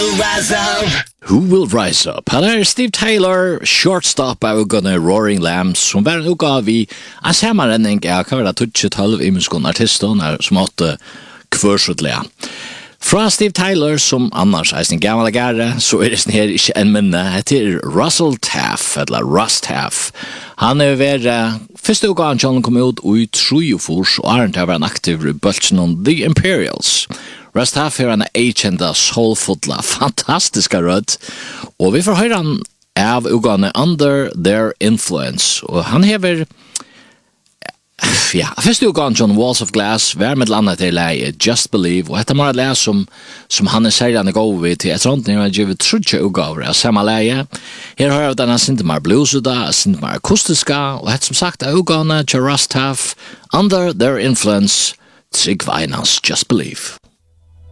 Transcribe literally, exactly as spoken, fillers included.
will rise up? Who will rise up? Han er Steve Taylor, shortstop av ugane Roaring Lambs, som var en uka vi en samarrenning av hva var det tolv imenskån artister som åtte kvørsutlega. Fra Steve Taylor, som annars er sin gamle gare, så er det sånn her ikke en minne, heter Russell Taff, eller Russ Taff. Han er ved første uka han kjønnen kom ut i Trujufors, og er til å være en aktiv i bølgen om The Imperials. Russ Taff er en agenda, soulfodla, fantastiska rød, og vi får høre han av ugane Under Their Influence, og han hever ja, første uka John Walls of Glass var med landet til lei Just Believe, og dette må jeg lese som, som han er særlig god ved til et sånt, når jeg gjør trudje utgaver av samme leie. Her har jeg denne Sintemar Bluesuda, Sintemar Akustiska, og dette som sagt er ugane til Russ Taff, Under Their Influence, Trygve Einans Just Believe.